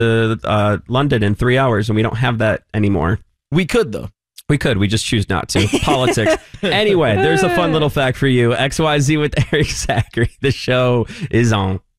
London in 3 hours, and we don't have that anymore. We could, though. We could. We just choose not to. Politics. Anyway, there's a fun little fact for you. XYZ with Eric Zachary. The show is on.